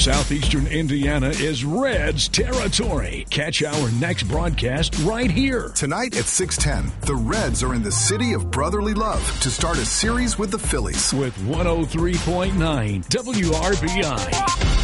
Southeastern Indiana is Reds territory. Catch our next broadcast right here. Tonight at 6:10, the Reds are in the city of brotherly love to start a series with the Phillies. With 103.9 WRBI.